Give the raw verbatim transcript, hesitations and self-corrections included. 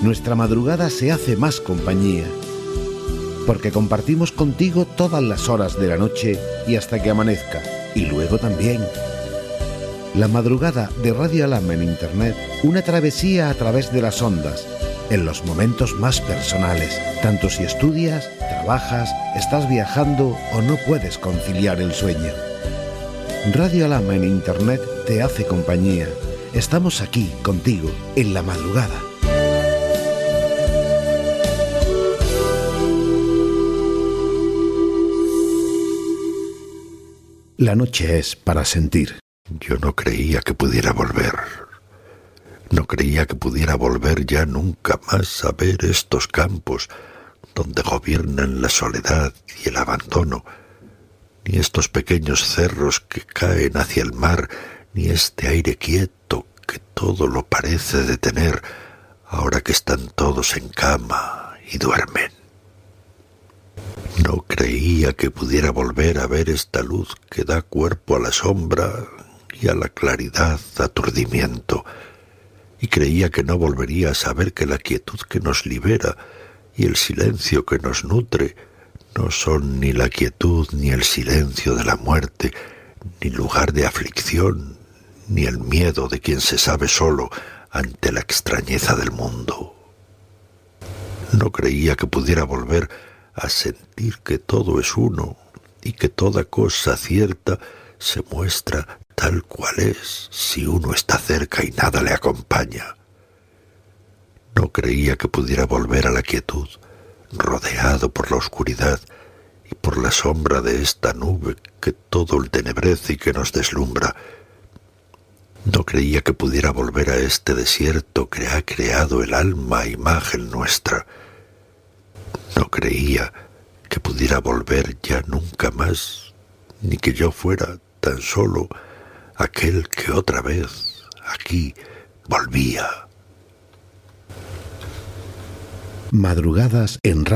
nuestra madrugada se hace más compañía, porque compartimos contigo todas las horas de la noche y hasta que amanezca, y luego también. La madrugada de Radio Alhambra en Internet, una travesía a través de las ondas, en los momentos más personales, tanto si estudias, trabajas, estás viajando o no puedes conciliar el sueño. Radio Alhambra en Internet te hace compañía. Estamos aquí contigo en la madrugada. La noche es para sentir. Yo no creía que pudiera volver. No creía que pudiera volver ya nunca más a ver estos campos donde gobiernan la soledad y el abandono, ni estos pequeños cerros que caen hacia el mar, ni este aire quieto que todo lo parece detener ahora que están todos en cama y duermen. No creía que pudiera volver a ver esta luz que da cuerpo a la sombra y a la claridad aturdimiento, y creía que no volvería a saber que la quietud que nos libera y el silencio que nos nutre no son ni la quietud ni el silencio de la muerte, ni lugar de aflicción, ni el miedo de quien se sabe solo ante la extrañeza del mundo. No creía que pudiera volver a sentir que todo es uno y que toda cosa cierta se muestra tal cual es si uno está cerca y nada le acompaña. No creía que pudiera volver a la quietud, rodeado por la oscuridad y por la sombra de esta nube que todo entenebrece y que nos deslumbra. No creía que pudiera volver a este desierto que ha creado el alma a imagen nuestra. No creía que pudiera volver ya nunca más, ni que yo fuera tan solo aquel que otra vez aquí volvía. Madrugadas en